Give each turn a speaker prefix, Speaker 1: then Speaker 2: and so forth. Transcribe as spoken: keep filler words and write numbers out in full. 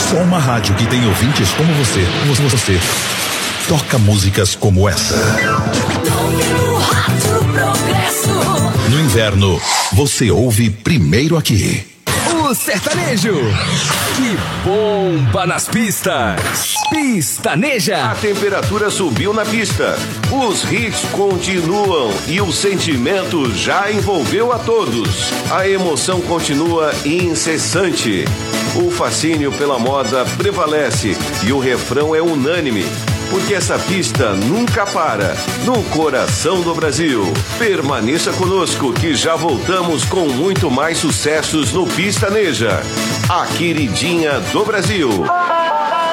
Speaker 1: Só uma rádio que tem ouvintes como você. Você, você toca músicas como essa. No inverno, você ouve primeiro aqui.
Speaker 2: O sertanejo que bomba nas pistas. Pistaneja.
Speaker 3: A temperatura subiu na pista. Os hits continuam e o sentimento já envolveu a todos. A emoção continua incessante. O fascínio pela moda prevalece e o refrão é unânime. Porque essa pista nunca para, no coração do Brasil. Permaneça conosco que já voltamos com muito mais sucessos no Pistaneja, a queridinha do Brasil.